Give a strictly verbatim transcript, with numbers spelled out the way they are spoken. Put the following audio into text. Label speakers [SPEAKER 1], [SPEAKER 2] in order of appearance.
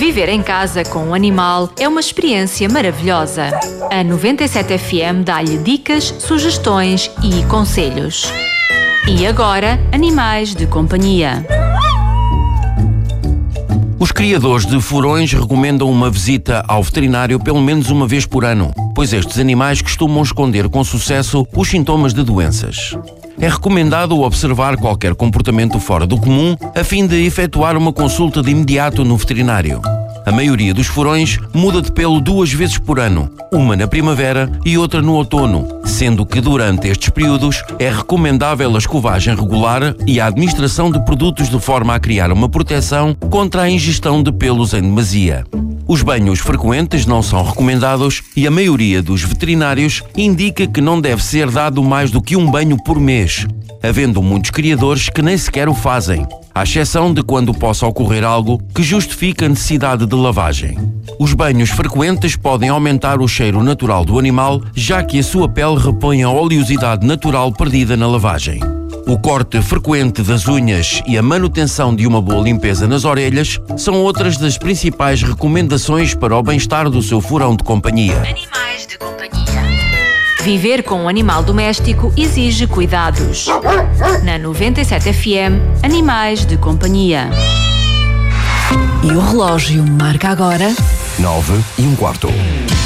[SPEAKER 1] Viver em casa com um animal é uma experiência maravilhosa. A noventa e sete F M dá-lhe dicas, sugestões e conselhos. E agora, Animais de Companhia.
[SPEAKER 2] Os criadores de furões recomendam uma visita ao veterinário pelo menos uma vez por ano, pois estes animais costumam esconder com sucesso os sintomas de doenças. É recomendado observar qualquer comportamento fora do comum a fim de efetuar uma consulta de imediato no veterinário. A maioria dos furões muda de pelo duas vezes por ano, uma na primavera e outra no outono, sendo que durante estes períodos é recomendável a escovagem regular e a administração de produtos de forma a criar uma proteção contra a ingestão de pelos em demasia. Os banhos frequentes não são recomendados e a maioria dos veterinários indica que não deve ser dado mais do que um banho por mês, havendo muitos criadores que nem sequer o fazem, à exceção de quando possa ocorrer algo que justifique a necessidade de lavagem. Os banhos frequentes podem aumentar o cheiro natural do animal, já que a sua pele repõe a oleosidade natural perdida na lavagem. O corte frequente das unhas e a manutenção de uma boa limpeza nas orelhas são outras das principais recomendações para o bem-estar do seu furão de companhia.
[SPEAKER 1] Animais de Companhia. Viver com um animal doméstico exige cuidados. Na noventa e sete F M, Animais de Companhia.
[SPEAKER 3] E o relógio marca agora
[SPEAKER 4] nove e um quarto.